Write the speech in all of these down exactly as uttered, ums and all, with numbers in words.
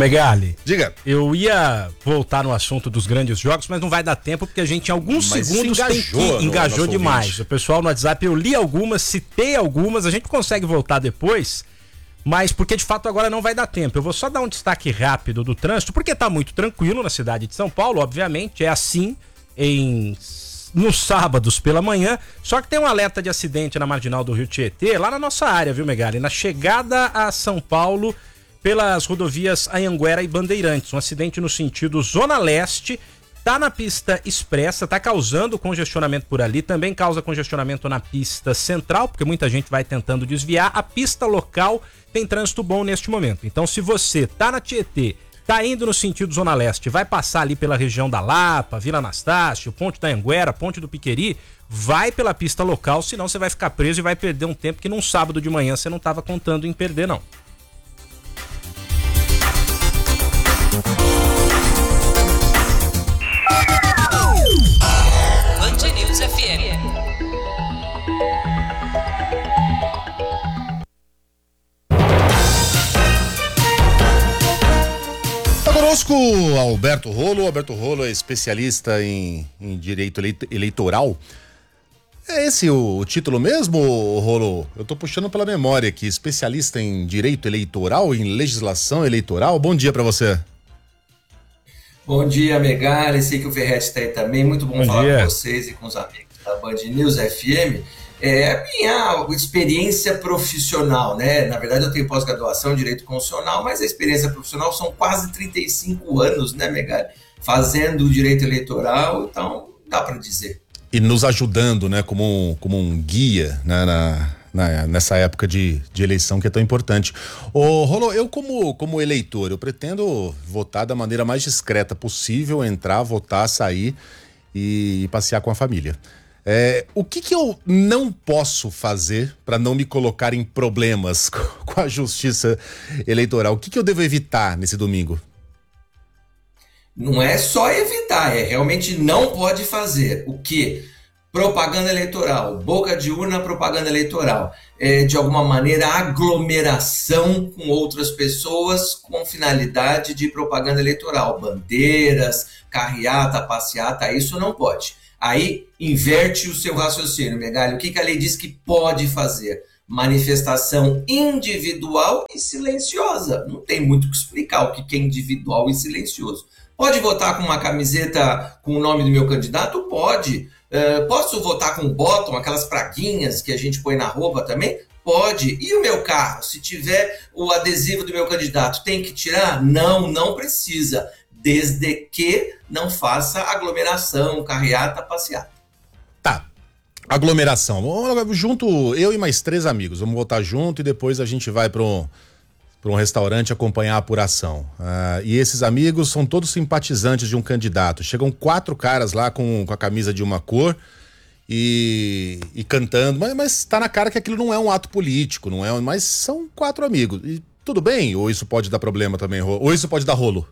Megali, diga. Eu ia voltar no assunto dos grandes jogos, mas não vai dar tempo porque a gente em alguns mas segundos engajou tem que engajou demais. Ouvinte. O pessoal no WhatsApp, eu li algumas, citei algumas, a gente consegue voltar depois, mas porque de fato agora não vai dar tempo. Eu vou só dar um destaque rápido do trânsito, porque tá muito tranquilo na cidade de São Paulo, obviamente, é assim em nos sábados pela manhã, só que tem um alerta de acidente na Marginal do Rio Tietê, lá na nossa área, viu, Megali? Na chegada a São Paulo, pelas rodovias Anhanguera e Bandeirantes, um acidente no sentido Zona Leste, tá na pista expressa, tá causando congestionamento por ali, também causa congestionamento na pista central, porque muita gente vai tentando desviar. A pista local tem trânsito bom neste momento, então se você tá na Tietê, tá indo no sentido Zona Leste, vai passar ali pela região da Lapa, Vila Anastácio, Ponte da Anhanguera, Ponte do Piqueri, vai pela pista local, senão você vai ficar preso e vai perder um tempo que num sábado de manhã você não estava contando em perder, não. Band News F M. Conosco, Alberto Rolo. Alberto Rolo é especialista em, em direito eleitoral. É esse o, o título mesmo, Rolo? Eu tô puxando pela memória aqui. Especialista em direito eleitoral, em legislação eleitoral. Bom dia pra você. Bom dia, Megali. Sei que o Ferretti está aí também. Muito bom, bom falar dia. com vocês e com os amigos da Band News F M. É a minha experiência profissional, né? Na verdade, eu tenho pós-graduação em Direito Constitucional, mas a experiência profissional são quase trinta e cinco anos, né, Megali? Fazendo o direito eleitoral, então dá para dizer. E nos ajudando, né, como um, como um guia, né, na, na, nessa época de, de eleição que é tão importante. Ô, Rolo, eu como, como eleitor, eu pretendo votar da maneira mais discreta possível, entrar, votar, sair e, e passear com a família. É, o que que eu não posso fazer para não me colocar em problemas com a justiça eleitoral? O que que eu devo evitar nesse domingo? Não é só evitar, é realmente não pode fazer. O quê? Propaganda eleitoral, boca de urna, propaganda eleitoral. É, de alguma maneira, aglomeração com outras pessoas com finalidade de propaganda eleitoral. Bandeiras, carreata, passeata, isso não pode. Aí inverte o seu raciocínio, Megali. O que, que a lei diz que pode fazer? Manifestação individual e silenciosa. Não tem muito o que explicar o que, que é individual e silencioso. Pode votar com uma camiseta com o nome do meu candidato? Pode. Uh, posso votar com bottom, aquelas praguinhas que a gente põe na roupa também? Pode. E o meu carro? Se tiver o adesivo do meu candidato, tem que tirar? Não, não precisa. Desde que não faça aglomeração, carreata, passeata. Tá, aglomeração. Junto, eu e mais três amigos, vamos votar junto e depois a gente vai para um, para um restaurante acompanhar a apuração. Ah, e esses amigos são todos simpatizantes de um candidato. Chegam quatro caras lá com, com a camisa de uma cor e, e cantando, mas, mas tá na cara que aquilo não é um ato político, não é? Mas são quatro amigos. E tudo bem? Ou isso pode dar problema também? Ou isso pode dar rolo?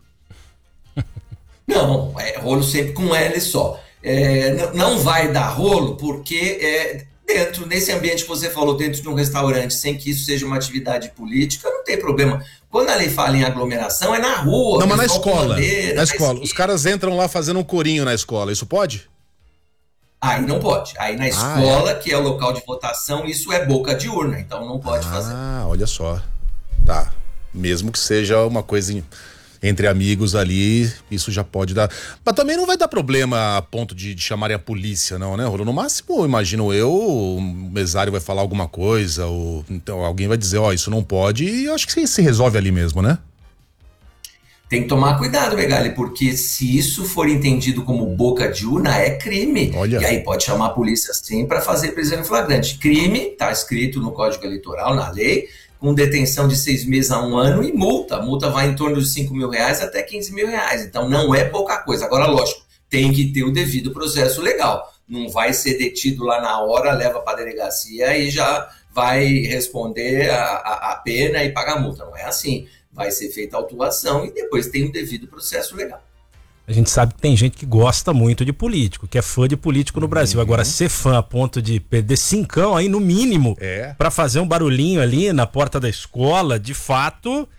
Não, é rolo sempre com L só. É, não vai dar rolo porque é, dentro, nesse ambiente que você falou, dentro de um restaurante, sem que isso seja uma atividade política, não tem problema. Quando a lei fala em aglomeração, é na rua. Não, mas na escola. Bandeira, na escola. Os caras entram lá fazendo um corinho na escola, isso pode? Aí não pode. Aí na escola, ah, é? que é o local de votação, isso é boca de urna, então não pode ah, fazer. Ah, olha só. Tá. Mesmo que seja uma coisa entre amigos ali, isso já pode dar. Mas também não vai dar problema a ponto de, de chamarem a polícia, não, né, Rolo? No máximo, imagino eu, o mesário vai falar alguma coisa, ou então alguém vai dizer, ó, oh, isso não pode, e eu acho que se resolve ali mesmo, né? Tem que tomar cuidado, Megali, porque se isso for entendido como boca de urna, é crime. Olha. E aí pode chamar a polícia sim para fazer prisão em flagrante. Crime, tá escrito no Código Eleitoral, na lei, com detenção de seis meses a um ano e multa. A multa vai em torno de cinco mil reais até quinze mil reais. Então não é pouca coisa. Agora, lógico, tem que ter o devido processo legal. Não vai ser detido lá na hora, leva para a delegacia e já vai responder a, a, a pena e pagar a multa. Não é assim. Vai ser feita a autuação e depois tem o devido processo legal. A gente sabe que tem gente que gosta muito de político, que é fã de político no Brasil. Uhum. Agora, ser fã a ponto de perder cincão aí, no mínimo, é. para fazer um barulhinho ali na porta da escola, de fato,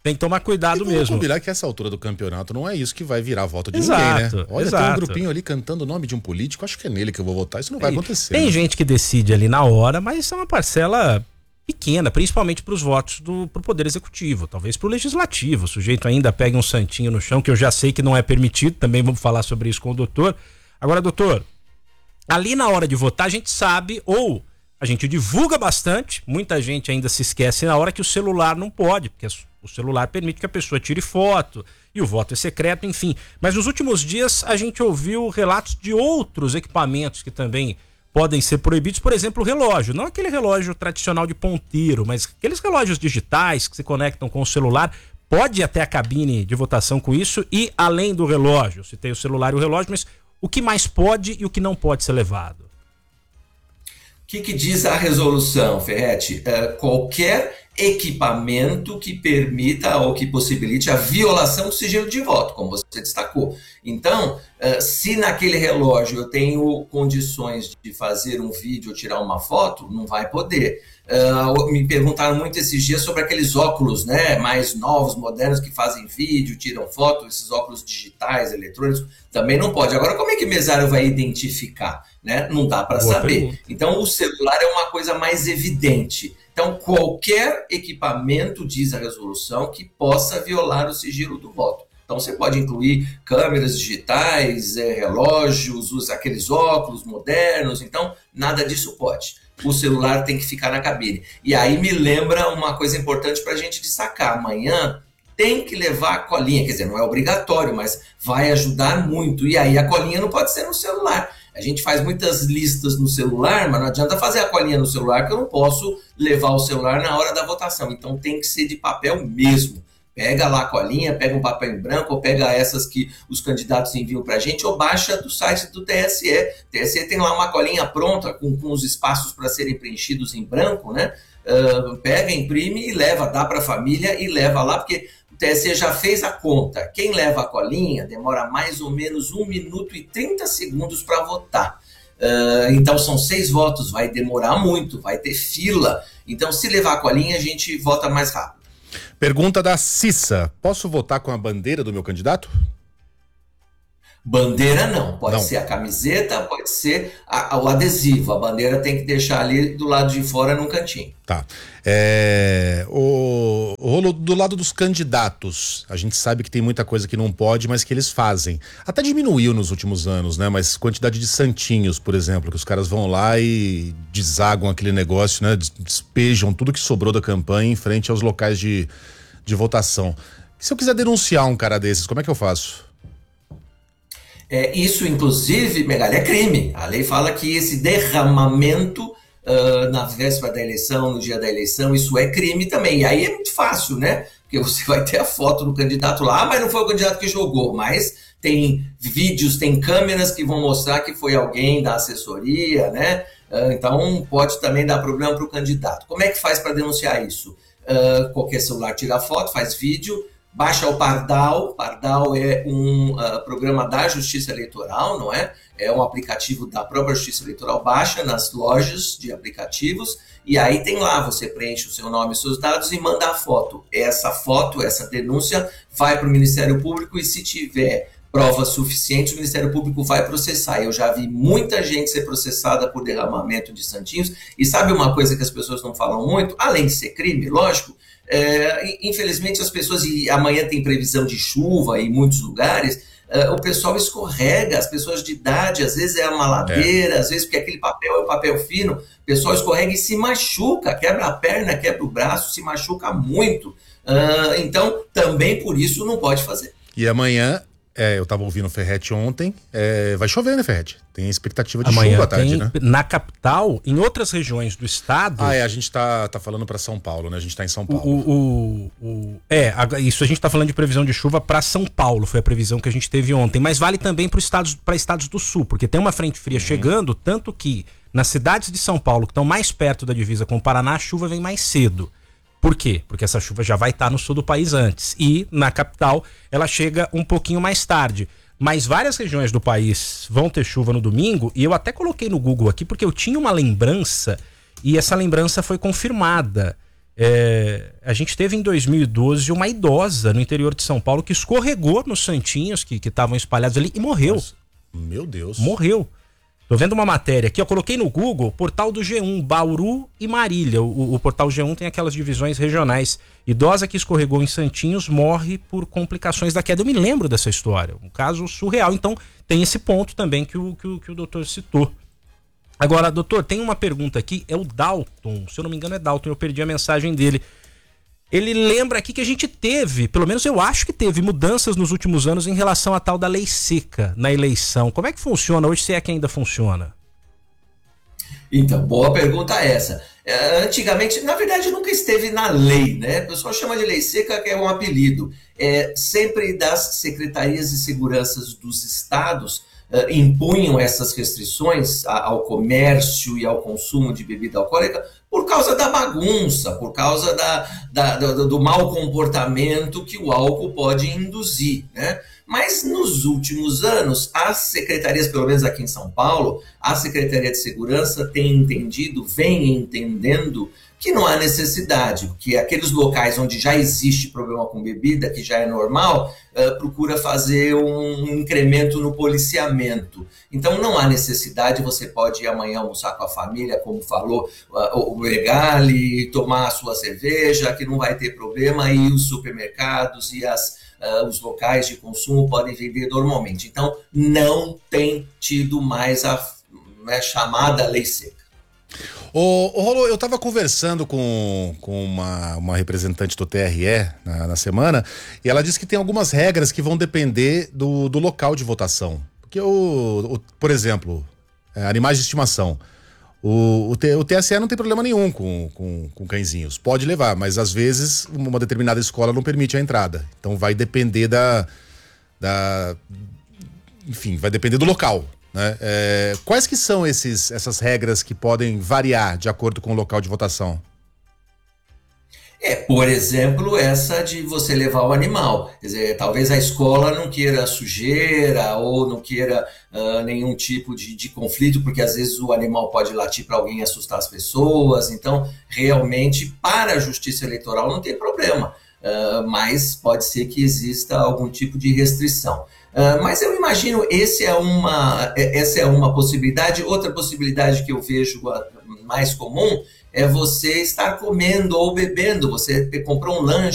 Tem que tomar cuidado mesmo. Combinar que essa altura do campeonato não é isso que vai virar a voto de exato, ninguém, né? Olha, exato. Tem um grupinho ali cantando o nome de um político, acho que é nele que eu vou votar, isso não vai acontecer. Tem né? gente que decide ali na hora, mas é uma parcela pequena, principalmente para os votos do pro Poder Executivo, talvez para o Legislativo. O sujeito ainda pega um santinho no chão, que eu já sei que não é permitido, também vamos falar sobre isso com o doutor. Agora, doutor, ali na hora de votar a gente sabe, ou a gente divulga bastante, muita gente ainda se esquece na hora que o celular não pode, porque o celular permite que a pessoa tire foto e o voto é secreto, enfim. Mas nos últimos dias a gente ouviu relatos de outros equipamentos que também podem ser proibidos, por exemplo, o relógio. Não aquele relógio tradicional de ponteiro, mas aqueles relógios digitais que se conectam com o celular. Pode ir até a cabine de votação com isso e além do relógio. Se tem o celular e o relógio, mas o que mais pode e o que não pode ser levado? O que, que diz a resolução, Ferretti? Uh, qualquer equipamento que permita ou que possibilite a violação do sigilo de voto, como você destacou. Então, uh, se naquele relógio eu tenho condições de fazer um vídeo ou tirar uma foto, não vai poder. Uh, me perguntaram muito esses dias sobre aqueles óculos, né, mais novos, modernos, que fazem vídeo, tiram foto, esses óculos digitais, eletrônicos, também não pode. Agora, como é que o mesário vai identificar? Né? Não dá para saber. Pergunta. Então, o celular é uma coisa mais evidente. Então, qualquer equipamento, diz a resolução, que possa violar o sigilo do voto. Então, você pode incluir câmeras digitais, é, relógios, usa aqueles óculos modernos. Então, nada disso pode. O celular tem que ficar na cabine. E aí me lembra uma coisa importante para a gente destacar. Amanhã tem que levar a colinha. Quer dizer, não é obrigatório, mas vai ajudar muito. E aí a colinha não pode ser no celular. A gente faz muitas listas no celular, mas não adianta fazer a colinha no celular, que eu não posso levar o celular na hora da votação. Então tem que ser de papel mesmo. Pega lá a colinha, pega um papel em branco, ou pega essas que os candidatos enviam pra gente, ou baixa do site do T S E. O T S E tem lá uma colinha pronta, com, com os espaços para serem preenchidos em branco, né? Uh, pega, imprime e leva, dá pra família e leva lá, porque o T S E já fez a conta. Quem leva a colinha demora mais ou menos um minuto e trinta segundos para votar. Uh, então são seis votos, vai demorar muito, vai ter fila. Então se levar a colinha, a gente vota mais rápido. Pergunta da Cissa. Posso votar com a bandeira do meu candidato? Bandeira não. Pode não. ser a camiseta, pode ser a, a, o adesivo. A bandeira tem que deixar ali do lado de fora, num cantinho. Tá. É, o, o rolo do lado dos candidatos, a gente sabe que tem muita coisa que não pode, mas que eles fazem. Até diminuiu nos últimos anos, né? Mas quantidade de santinhos, por exemplo, que os caras vão lá e desagam aquele negócio, né? Despejam tudo que sobrou da campanha em frente aos locais de, de votação. Se eu quiser denunciar um cara desses, como é que eu faço? É, isso, inclusive, Megali, é crime. A lei fala que esse derramamento uh, na véspera da eleição, no dia da eleição, isso é crime também. E aí é muito fácil, né? Porque você vai ter a foto do candidato lá, mas não foi o candidato que jogou. Mas tem vídeos, tem câmeras que vão mostrar que foi alguém da assessoria, né? Uh, então pode também dar problema para o candidato. Como é que faz para denunciar isso? Uh, qualquer celular tira foto, faz vídeo, baixa o Pardal. Pardal é um uh, programa da Justiça Eleitoral, não é? É um aplicativo da própria Justiça Eleitoral, baixa nas lojas de aplicativos e aí tem lá, você preenche o seu nome e seus dados e manda a foto. Essa foto, essa denúncia vai para o Ministério Público e se tiver provas suficientes, o Ministério Público vai processar. Eu já vi muita gente ser processada por derramamento de santinhos e sabe uma coisa que as pessoas não falam muito? Além de ser crime, lógico, É, infelizmente as pessoas, e amanhã tem previsão de chuva em muitos lugares, uh, o pessoal escorrega, as pessoas de idade, às vezes é uma ladeira, é. às vezes porque aquele papel é um papel fino, o pessoal escorrega e se machuca, quebra a perna, quebra o braço, se machuca muito. Uh, então, também por isso não pode fazer. E amanhã, é, eu tava ouvindo o Ferretti ontem, é, vai chover, né, Ferretti? Tem expectativa de amanhã chuva à tarde, tem, né? Na capital, em outras regiões do estado... Ah, é, a gente tá, tá falando para São Paulo, né? A gente tá em São Paulo. O, o, o, é, isso a gente tá falando de previsão de chuva para São Paulo, foi a previsão que a gente teve ontem, mas vale também para estados, para estados do sul, porque tem uma frente fria uhum. chegando, tanto que nas cidades de São Paulo, que estão mais perto da divisa com o Paraná, a chuva vem mais cedo. Por quê? Porque essa chuva já vai estar no sul do país antes. E na capital ela chega um pouquinho mais tarde. Mas várias regiões do país vão ter chuva no domingo. E eu até coloquei no Google aqui porque eu tinha uma lembrança e essa lembrança foi confirmada. É, a gente teve em dois mil e doze uma idosa no interior de São Paulo que escorregou nos santinhos que estavam espalhados ali e morreu. Nossa, meu Deus. Morreu. Tô vendo uma matéria aqui, eu coloquei no Google, portal do G um, Bauru e Marília. O, o portal G um tem aquelas divisões regionais. Idosa que escorregou em Santinhos morre por complicações da queda. Eu me lembro dessa história, um caso surreal. Então tem esse ponto também que o, que o, que o doutor citou. Agora, doutor, tem uma pergunta aqui, é o Dalton, se eu não me engano é Dalton, eu perdi a mensagem dele. Ele lembra aqui que a gente teve, pelo menos eu acho que teve, mudanças nos últimos anos em relação à tal da lei seca na eleição. Como é que funciona hoje, se é que ainda funciona? Então, boa pergunta essa. É, antigamente, na verdade, nunca esteve na lei, né? O pessoal chama de lei seca, que é um apelido. É, sempre das secretarias de segurança dos estados Uh, impunham essas restrições a, ao comércio e ao consumo de bebida alcoólica por causa da bagunça, por causa da, da, do, do mau comportamento que o álcool pode induzir, né? Mas nos últimos anos, as secretarias, pelo menos aqui em São Paulo, a Secretaria de Segurança tem entendido, vem entendendo que não há necessidade, que aqueles locais onde já existe problema com bebida, que já é normal, uh, procura fazer um incremento no policiamento. Então não há necessidade, você pode ir amanhã almoçar com a família, como falou uh, o Regali, tomar a sua cerveja, que não vai ter problema, e os supermercados e as, uh, os locais de consumo podem vender normalmente. Então não tem tido mais a né, chamada lei seca. Ô, ô Rolô, eu tava conversando com, com uma, uma representante do T R E na, na semana, e ela disse que tem algumas regras que vão depender do, do local de votação. Porque, o, o por exemplo, é, animais de estimação. O, o, T, o T S E não tem problema nenhum com, com, com cãezinhos. Pode levar, mas às vezes uma determinada escola não permite a entrada. Então vai depender da... da enfim, vai depender do local. Né? É, quais que são esses, essas regras que podem variar de acordo com o local de votação? É, por exemplo, essa de você levar o animal. Quer dizer, talvez a escola não queira sujeira ou não queira uh, nenhum tipo de, de conflito, porque às vezes o animal pode latir para alguém e assustar as pessoas. Então, realmente, para a justiça eleitoral não tem problema. Uh, mas pode ser que exista algum tipo de restrição. Uh, mas eu imagino esse é uma, essa é uma possibilidade. Outra possibilidade que eu vejo mais comum é você estar comendo ou bebendo. Você comprou um lanche